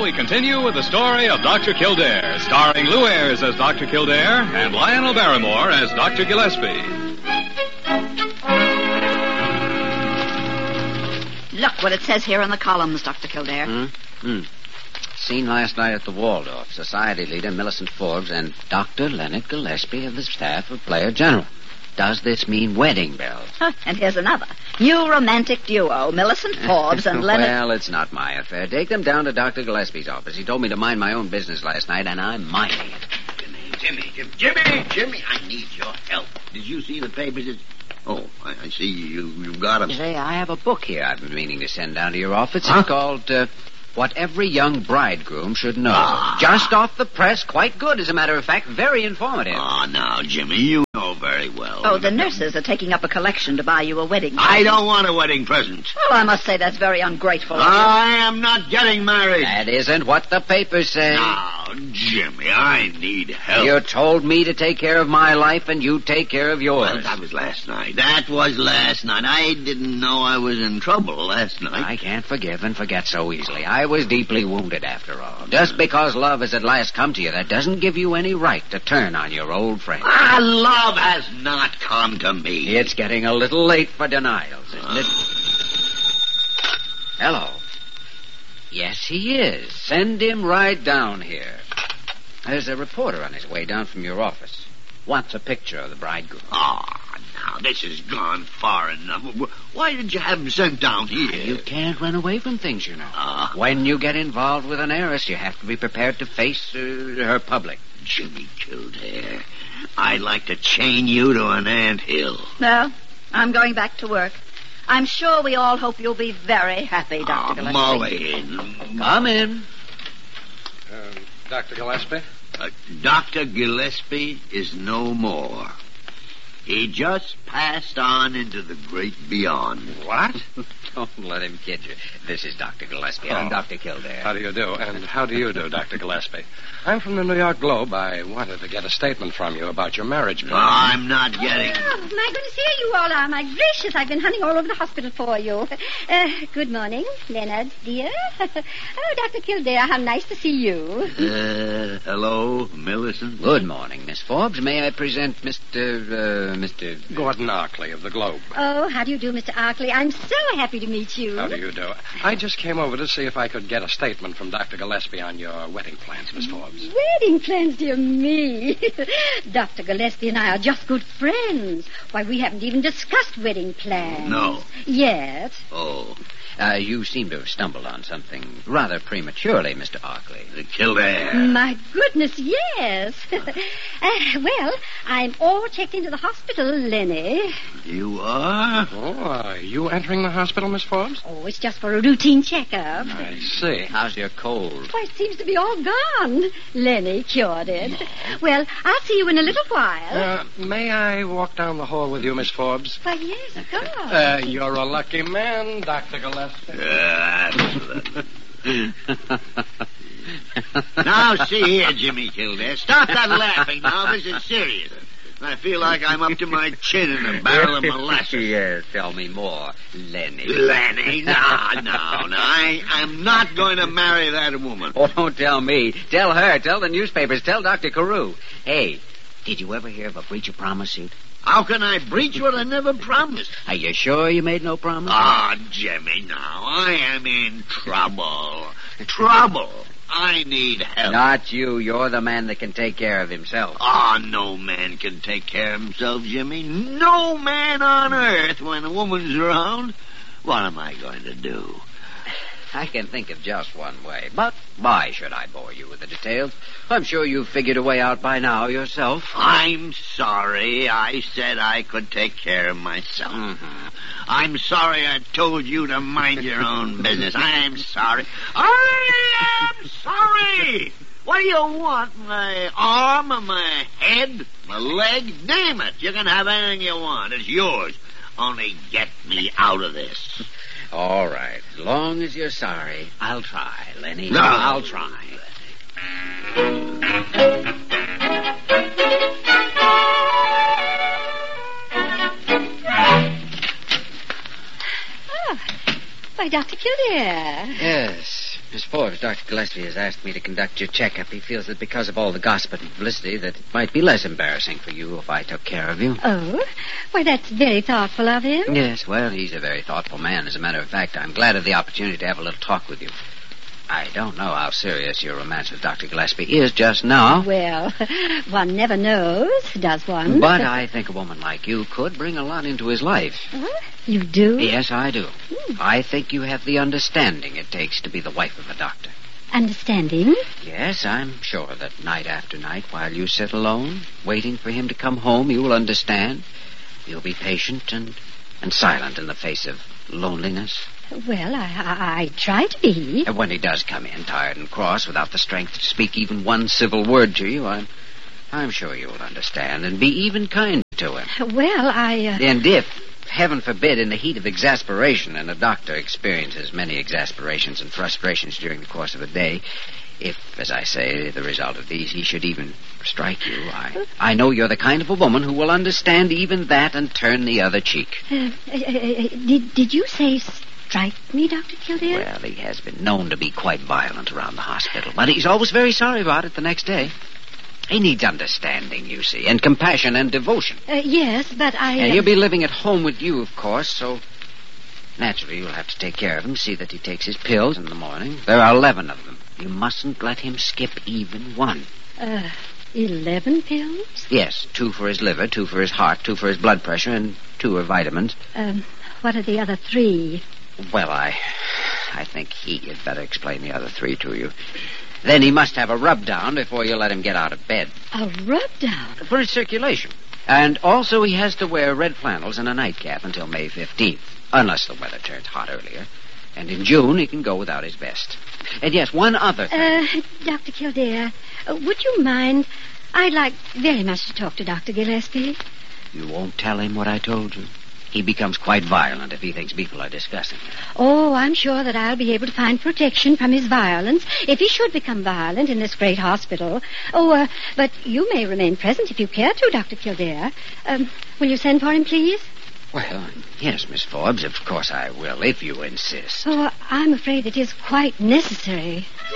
now we continue with the story of Dr. Kildare, starring Lou Ayres as Dr. Kildare and Lionel Barrymore as Dr. Gillespie. Look what it says here in the columns, Dr. Kildare. Seen last night at the Waldorf. Society leader Millicent Forbes and Dr. Leonard Gillespie of the staff of Player General. Does this mean wedding bells? And here's another. New romantic duo, Millicent Forbes and Leonard... Well, it's not my affair. Take them down to Dr. Gillespie's office. He told me to mind my own business last night, and I'm minding it. Jimmy, I need your help. Did you see the papers? I see you've got them. Say, I have a book here I've been meaning to send down to your office. It's called, What Every Young Bridegroom Should Know. Just off the press. Quite good, as a matter of fact. Very informative. Oh, now, Jimmy, you know very well. Oh, the nurses are taking up a collection to buy you a wedding present. I don't want a wedding present. Well, I must say that's very ungrateful of you. I am not getting married. That isn't what the papers say. Now, Jimmy, I need help. You told me to take care of my life, and you take care of yours. Well, that was last night. I didn't know I was in trouble last night. I can't forgive and forget so easily. I was deeply wounded, after all. Just because love has at last come to you, that doesn't give you any right to turn on your old friend. Love has not come to me. It's getting a little late for denials, isn't it? Hello. Yes, he is. Send him right down here. There's a reporter on his way down from your office. Wants a picture of the bridegroom. Now, this has gone far enough. Why did you have him sent down here? You can't run away from things, you know. When you get involved with an heiress, you have to be prepared to face her public. Jimmy Kildare, I'd like to chain you to an anthill. No, I'm going back to work. I'm sure we all hope you'll be very happy, Dr. Gillespie. Molly. Come in. Dr. Gillespie? Dr. Gillespie is no more. He just passed on into the great beyond. What? Don't let him kid you. This is Dr. Gillespie. I'm Dr. Kildare. How do you do? And how do you do, Dr. Gillespie? I'm from the New York Globe. I wanted to get a statement from you about your marriage plan. I'm not getting... Oh, my goodness, here you all are. My gracious, I've been hunting all over the hospital for you. Good morning, Leonard, dear. Oh, Dr. Kildare, how nice to see you. Hello, Millicent. Good morning, Miss Forbes. May I present Mr. Gordon Arkley of the Globe. Oh, how do you do, Mr. Arkley? I'm so happy to meet you. How do you do? I just came over to see if I could get a statement from Dr. Gillespie on your wedding plans, Miss Forbes. Wedding plans, dear me. Dr. Gillespie and I are just good friends. Why, we haven't even discussed wedding plans. No. Yet. Oh. You seem to have stumbled on something rather prematurely, Mr. Arkley. Kildare. My goodness, yes. Well, I'm all checked into the hospital, Lenny. You are? Oh, are you entering the hospital, Miss Forbes? Oh, it's just for a routine checkup. I see. How's your cold? Why, it seems to be all gone. Lenny cured it. Well, I'll see you in a little while. May I walk down the hall with you, Miss Forbes? Why, yes, of course. You're a lucky man, Dr. Gillespie. Now, see here, Jimmy Kildare. Stop that laughing now. This is serious. I feel like I'm up to my chin in a barrel of molasses. Yes, tell me more, Lenny. Lenny? No. I'm not going to marry that woman. Oh, don't tell me. Tell her. Tell the newspapers. Tell Dr. Carew. Hey, did you ever hear of a breach of promise suit? How can I breach what I never promised? Are you sure you made no promise? Jimmy, now. I am in trouble. Trouble. I need help. Not you. You're the man that can take care of himself. No man can take care of himself, Jimmy. No man on earth when a woman's around. What am I going to do? I can think of just one way, but why should I bore you with the details? I'm sure you've figured a way out by now yourself. I'm sorry. I said I could take care of myself. Mm-hmm. I'm sorry I told you to mind your own business. I'm sorry. I am sorry. What do you want? My arm or my head? My leg? Name it. You can have anything you want. It's yours. Only get me out of this. All right. As long as you're sorry, I'll try, Lenny. No. I'll try. Oh, why, Dr. Kildare. Yes. Miss Forbes, Dr. Gillespie has asked me to conduct your checkup. He feels that because of all the gossip and publicity that it might be less embarrassing for you if I took care of you. Oh? Why, that's very thoughtful of him. Yes, well, he's a very thoughtful man. As a matter of fact, I'm glad of the opportunity to have a little talk with you. I don't know how serious your romance with Dr. Gillespie is just now. Well, one never knows, does one? But I think a woman like you could bring a lot into his life. Huh? You do? Yes, I do. I think you have the understanding it takes to be the wife of a doctor. Understanding? Yes, I'm sure that night after night, while you sit alone, waiting for him to come home, you will understand. You'll be patient and silent in the face of loneliness. Well, I try to be. And when he does come in, tired and cross, without the strength to speak even one civil word to you, I'm sure you'll understand and be even kind to him. Well, And if, heaven forbid, in the heat of exasperation, and a doctor experiences many exasperations and frustrations during the course of a day, if, as I say, the result of these, he should even strike you, I know you're the kind of a woman who will understand even that and turn the other cheek. Did you say strike me, Dr. Kildare? Well, he has been known to be quite violent around the hospital, but he's always very sorry about it the next day. He needs understanding, you see, and compassion and devotion. Yes, but And he'll be living at home with you, of course, so naturally you'll have to take care of him, see that he takes his pills in the morning. There are 11 of them. You mustn't let him skip even one. 11 pills? Yes, 2 for his liver, 2 for his heart, 2 for his blood pressure, and 2 are vitamins. What are the other 3? Well, I think he had better explain the other 3 to you. Then he must have a rub-down before you let him get out of bed. A rub-down? For his circulation. And also he has to wear red flannels and a nightcap until May 15th, unless the weather turns hot earlier. And in June he can go without his vest. And yes, one other thing. Dr. Kildare, would you mind? I'd like very much to talk to Dr. Gillespie. You won't tell him what I told you? He becomes quite violent if he thinks people are discussing it. Oh, I'm sure that I'll be able to find protection from his violence if he should become violent in this great hospital. But you may remain present if you care to, Dr. Kildare. Will you send for him, please? Well, yes, Miss Forbes, of course I will, if you insist. Oh, I'm afraid it is quite necessary.